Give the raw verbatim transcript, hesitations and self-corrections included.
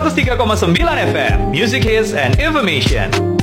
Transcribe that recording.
seratus tiga koma sembilan F M, Music Hits and Information.